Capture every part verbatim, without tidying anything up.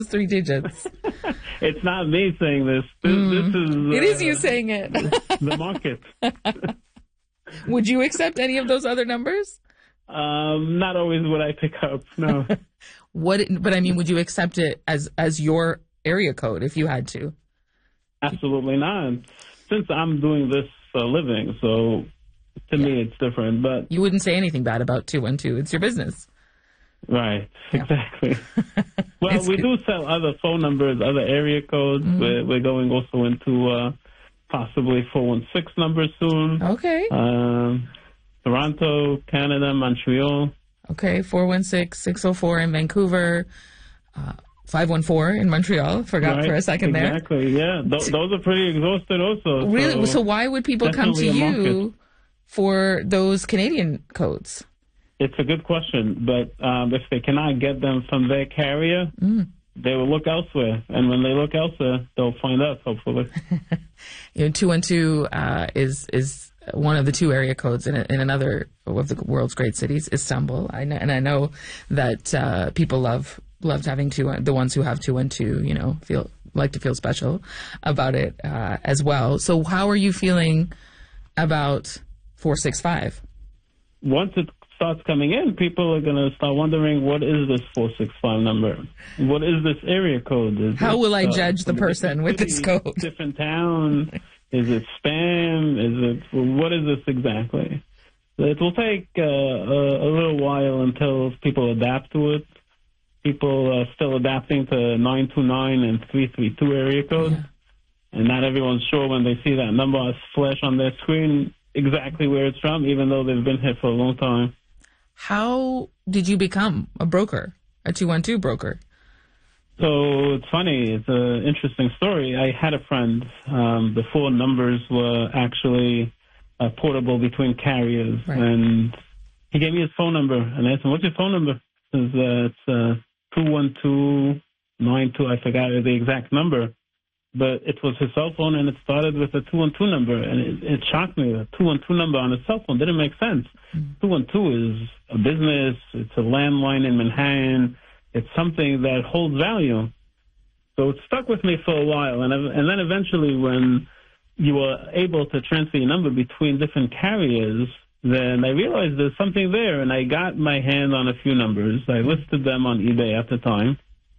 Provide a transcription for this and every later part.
three digits. It's not me saying this. This, Mm, this is... Uh, it is you saying it. The market. Would you accept any of those other numbers? Um, not always would I pick up, no. What? But I mean, would you accept it as, as your area code if you had to? Absolutely not. Since I'm doing this for a living, so to yeah. me it's different. But you wouldn't say anything bad about two one two. It's your business. Right, yeah. Exactly. Well, it's we good. do sell other phone numbers, other area codes. Mm-hmm. We're, we're going also into uh, possibly four one six numbers soon. Okay. Um, Toronto, Canada, Montreal. Okay, four one six, six oh four in Vancouver, uh, five one four in Montreal. Forgot right. for a second exactly. there. Exactly, yeah. Th- those are pretty exhausted also. Really? So, so why would people come to you for those Canadian codes? It's a good question, but um, if they cannot get them from their carrier, mm. they will look elsewhere. And when they look elsewhere, they'll find us, hopefully. You know, two one two uh, is is one of the two area codes in, in another of the world's great cities, Istanbul. I know, and I know that uh, people love loved having two. The ones who have two one two, you know, feel like to feel special about it uh, as well. So, how are you feeling about four six five? Once it starts coming in, people are going to start wondering, what is this four six five number? What is this area code? Is How it, will I uh, judge the person with this code? Different town? Is it spam? Is it, what is this exactly? It will take uh, a, a little while until people adapt to it. People are still adapting to nine two nine and three three two area codes. Yeah. And not everyone's sure when they see that number as flash on their screen exactly where it's from, even though they've been here for a long time. How did you become a broker, a two one two broker? So it's funny. It's an interesting story. I had a friend. Um, the four numbers were actually uh, portable between carriers. Right. And he gave me his phone number. And I asked him, what's your phone number? He says, uh, it's uh, two one two nine two. I forgot the exact number. But it was his cell phone, and it started with a two one two number. And it, it shocked me. A two one two number on a cell phone didn't make sense. Mm-hmm. two one two is a business. It's a landline in Manhattan. It's something that holds value. So it stuck with me for a while. And, and then eventually when you were able to transfer your number between different carriers, then I realized there's something there. And I got my hand on a few numbers. I listed them on eBay at the time.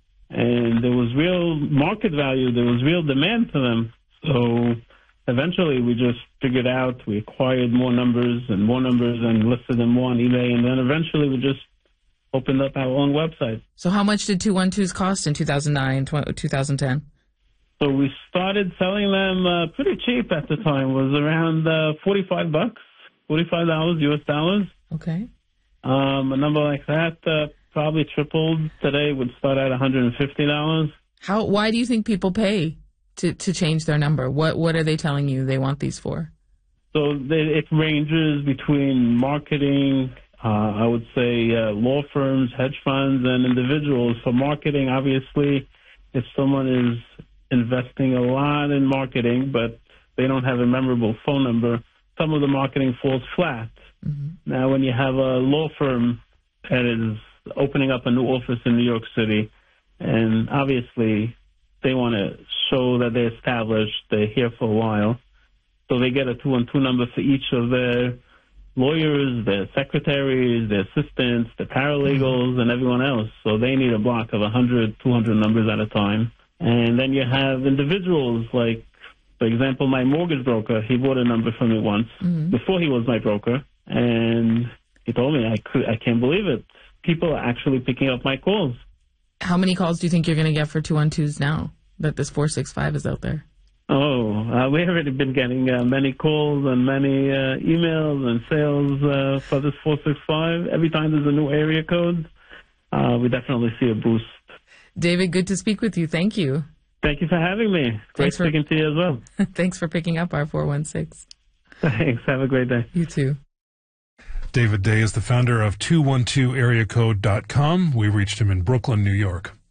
And there was real market value. There was real demand for them. So eventually we just figured out, we acquired more numbers and more numbers and listed them more on eBay. And then eventually we just opened up our own website. So how much did two one twos cost in two thousand nine, twenty ten? So we started selling them uh, pretty cheap at the time. It was around uh, forty-five bucks, forty-five dollars U S dollars. Okay. Um, a number like that uh, probably tripled. Today would start at one hundred fifty dollars. How? Why do you think people pay to, to change their number? What What are they telling you they want these for? So they, it ranges between marketing, Uh, I would say uh, law firms, hedge funds, and individuals. For marketing, obviously, if someone is investing a lot in marketing, but they don't have a memorable phone number, some of the marketing falls flat. Mm-hmm. Now, when you have a law firm that is opening up a new office in New York City, and obviously they want to show that they're established, they're here for a while, so they get a two one two number for each of their lawyers, their secretaries, their assistants, their paralegals, and everyone else. So they need a block of one hundred, two hundred numbers at a time. And then you have individuals like, for example, my mortgage broker. He bought a number from me once mm-hmm. before he was my broker. And he told me, I, could, I can't believe it. People are actually picking up my calls. How many calls do you think you're going to get for two one twos now that this four six five is out there? Oh, uh, we've already been getting uh, many calls and many uh, emails and sales uh, for this four six five. Every time there's a new area code, uh, we definitely see a boost. David, good to speak with you. Thank you. Thank you for having me. Great Thanks for, speaking to you as well. Thanks for picking up our four one six. Thanks. Have a great day. You too. David Day is the founder of two one two area code dot com. We reached him in Brooklyn, New York.